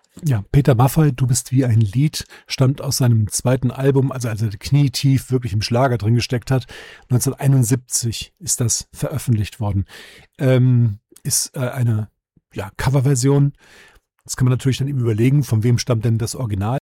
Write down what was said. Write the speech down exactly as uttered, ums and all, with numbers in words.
Ja, Peter Maffay, Du bist wie ein Lied, stammt aus seinem zweiten Album, also als er knietief wirklich im Schlager drin gesteckt hat. neunzehnhunderteinundsiebzig ist das veröffentlicht worden. Ähm, ist äh, eine ja, Coverversion. Jetzt kann man natürlich dann eben überlegen, von wem stammt denn das Original?